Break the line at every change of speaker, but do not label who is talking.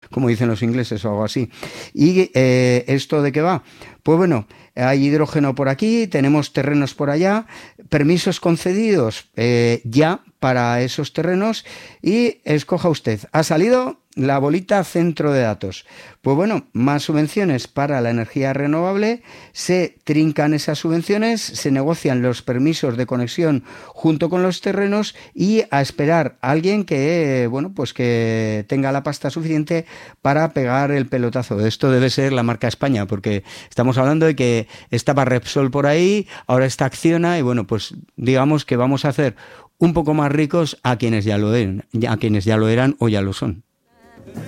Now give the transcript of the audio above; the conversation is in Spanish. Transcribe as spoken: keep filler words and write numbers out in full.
como dicen los ingleses o algo así. ¿Y eh, esto de qué va? Pues bueno, hay hidrógeno por aquí, tenemos terrenos por allá, permisos concedidos eh, ya para esos terrenos y escoja usted. Ha salido la bolita centro de datos. Pues bueno, más subvenciones para la energía renovable, se trincan esas subvenciones, se negocian los permisos de conexión junto con los terrenos y a esperar a alguien que, bueno, pues que tenga la pasta suficiente para pegar el pelotazo. Esto debe ser la marca España, porque estamos hablando de que estaba Repsol por ahí, ahora está Acciona y bueno, pues digamos que vamos a hacer un poco más ricos a quienes ya lo eran, a quienes ya lo eran o ya lo son.